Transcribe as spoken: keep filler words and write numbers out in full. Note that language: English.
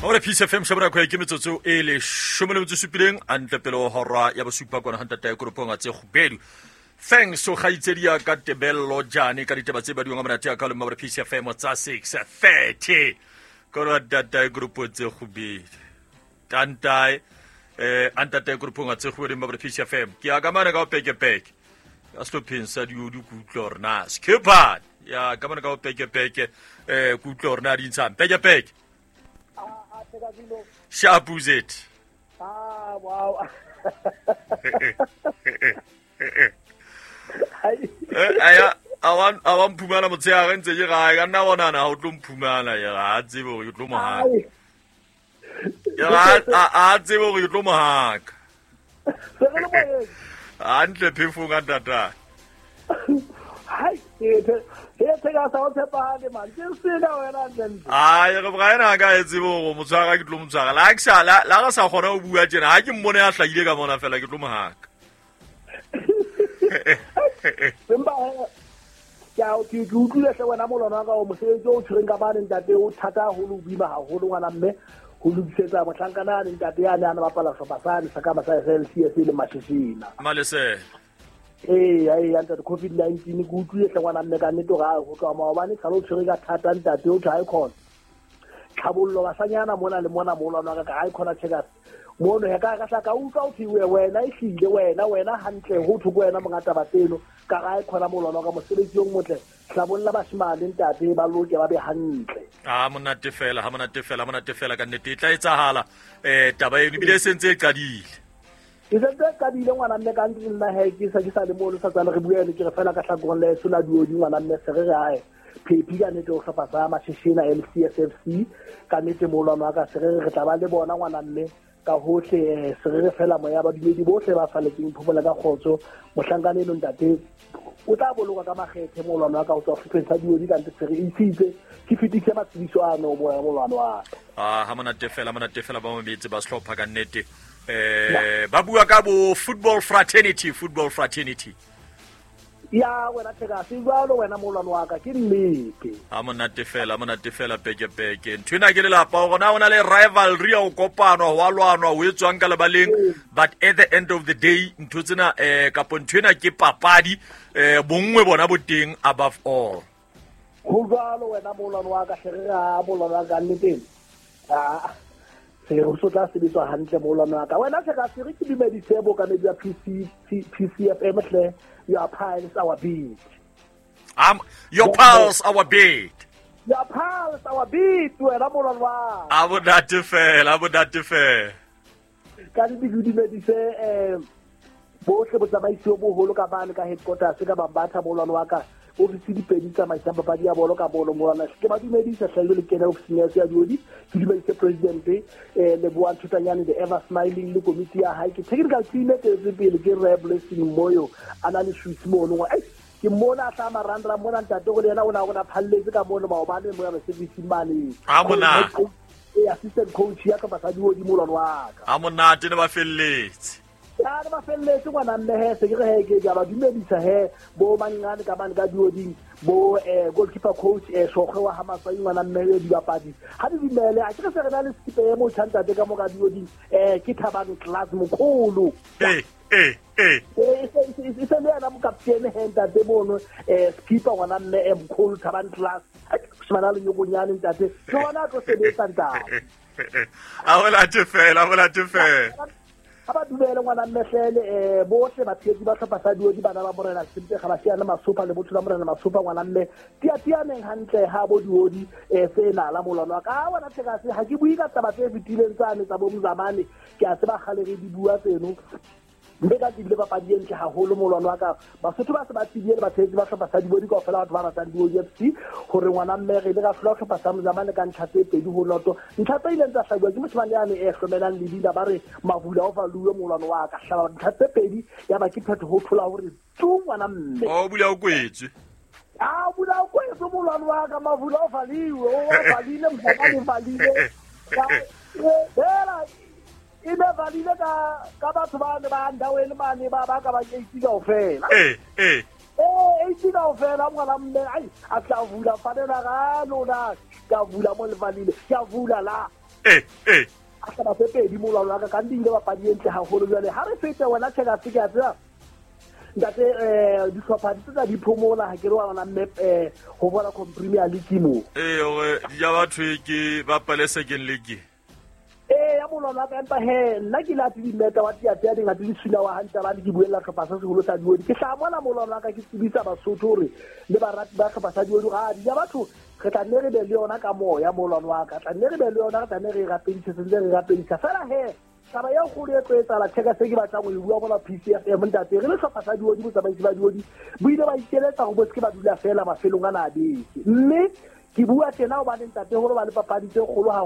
Ora Peace F M shabra kwa ke metsotso e le shomele motso supileng antle pelo hora ya bosupa kwana hanta tae koropong tse khubedu. Thanks so gaitsedia ka tebello jane ka ditaba tse ba diwa ngwana tia ka le mabra Peace F M tsa six thirty. Kora data group tse khubedu. Tantai eh anta tae koropong tse khubedu mabra Peace F M. Ki aga mana ka peke peke. Aslo pensa di udu kutlorna. Skipad. Ya ka mana ka peke peke eh kutlorna di ntsa peke peke. Shabuzet. Ah, wow. Aya, awan awan phumana motshega ntse ke ga ga nna bona na o tlo mphumana ya ga tsebo ke tlo mohaka. Ya a a tsebo ke tlo mohaka. Antle phefunga tata. Hai, ke ke ga sa o tshepa le man. Ke se na wena ntle. Ah, ya go braena ga tsebo go motshega ke tlo motshega. La ka la la ga sa gona o bua tsena. Ha ke mmone ya hlagile ka mona fela ke tlo mohaka. Semba ya o ke utlwile se wena molona ga o mosebetsi o tshireng ka bana ntate o thata ho lo bima ha ho lo ngwana mme ho lobisetsa mohlankana le ntate ya ne ana bapala sopasane sa ka ba sa S L C S le mashishina Malese. Eh ai anta COVID nineteen ke utlwile se ngwana mme ka neto ga go tloa maobane sa lo tshireng ka thata ntate o tla icon tlhabollo basanyana mona le mona molona ka icon checkers mono ya ka ka ka utlwa o thiwe wena e hlile wena wena hantle ho thuko wena mongata bateno ka ga khona molona ka mosebetsi o motle hlabolla bashimane ntate ba loke ba be hantle Ah monate fela ha monate fela monate fela ka nnete tla etsahala eh taba eno bile sentse e qadile e sentse e qadile ngwana mme ka ntse nna he ke sa ke sa le mo sa tsana re buele ke re fela ka tlhakoreng le sona dio di ngwana mme se re hae Pepi ka nete o hlapa sa mashishina L C S F C ka nete molwana ka se re re tla ba le bona ngwana mme ka hohle se re fela moya ba dumedi bohle ba faletseng phomola ka khotso mohlankane lo ntate o tla boloka ka makgethe molwana ka o tswa fetsa dio di ka ntse se re itse ke fitise matsebiso ano mo ya molwana wa ah ha monate fela monate fela ba mo metsi ba slopha ka nnete eh ba bua ka bo football fraternity football fraternity ya wena tshega se jwalo wena molwana wa ka ke nnete ha monate fela monate fela peke peke nthwena ke le lapa gona ona le rivalry o kopano wa lwanwa o etswang ka lebaleng but at the end of the day nthotsena eh kapo nthwena ke papadi eh bongwe bona boteng above all go jwalo wena molwana wa ka hle ga molwana ka nnete ah se o sotla se bitso hantle molwana ka wena tshega se re ke dumedisebo ka media P C P C F M hle your pals our beat um your pals our beat your pals our beat wena molwana wa abo date fela abo date fela ka di di medise eh bohle botsamaisi bo holo ka bana ka headquarters ka ba batha molwana wa ka o re di pedi tsa maisa ba di a bolo ka bolo molwana ke ba dumedisa hlalo le kena ofisine ya diodi ke dumedise president eh le bua thutanyane the ever smiling le committee ya hae ke technical team e tse pele ke re blessing moyo ana le switch mono ai ke mona tla marandra mona ntate go le yena o na go na phalletse ka mono ba o bane mo ya service mane a mona e assistant coach ya ka ba sa diodi molwana wa ka a mona tene ba felletse ya ba felletse ngwana mme he se ke re he ke ja ba dumedisa he bo mangane ka bana ka dioding bo eh goalkeeper coach eh shogwe wa Hamasa ngwana mme le di bapadi ha di dimele a ke se re na le skipe mo tshanta de ka mo ka dioding eh ke Thabang class mokolo eh eh eh eh se se le ana mo captain he ntate bono eh skipper ngwana mme e mokolo Thabang class simana le yobonyane ntate tsona go se be santa a wala tefela a wala tefela aba dumele ngwana mmehlele eh bohle ba tshedi ba tlhapa sa dio di bana ba borena simpe ga ba sia na masopa le botho la morena masopa ngwana mme tia tia neng hantle ha bo diodi eh fena la molwana ka wena tshega se ha ke bui ka taba tse fitileng tsane tsa bo mzamane ke a tseba gale re di bua tseno mme ka dile ba padieng ke haholo molwana ka ba sotho ba se ba tsidile ba tshedi ba tlhapa sa dio di ka fela batho ba ratang dio F C hore ngwana mme re le ka fela tlhapa sa mzamane ka ntlhatse pedi ho loto ntlhatse ile ntsa hlabwa ke motho bane ane e hlomelang le dina ba re mavula o valuwe molwana wa ka hlaba ntlhatse pedi ya ba ke phetho ho thola hore tu ngwana mme o bula o kwetswe ah bula o kwetswe molwana wa ka mavula o valiwe o valile mhlaka o valile bela ina valile ka ka batho ba ne ba ndaweni mane ba ba ka ba ke itse go fela eh eh eh itse go fela ngwana mme ai a tla vula fanela ga lona ka vula mo le valile ka vula la eh eh a ka ba fe pedi molao wa ka ka ndile ba padi entle haholo jwale ha re fete wena tshega se ka tsaya ndate eh dihlopha di tsa di phomola ha ke re wa bona map eh ho bona Premier League mo eh o ya batho ke ba pale second league eh ya molao wa ka empa he nna ke la di meta wa tia tia dinga di sila wa hantla ba di buela hlopha sa segolo sa diodi ke sa mona molao wa ka ke tsibisa Basotho re le ba rati ba hlopha sa diodi ga di ya batho re tla nne re be le yona ka moya molao wa ka tla nne re be le yona re tla nne re rapedisa se re rapedisa fela he taba ya go le tsetsa tsheka se ke batla go bua bona P C F M ntate re le hlopha sa diodi bo tsamaisi ba diodi bo ile ba ikeletsa go botse ba dula fela mafelong a na a bese mme ke bua tena o ba le ntate go ba le papadi tse kgolo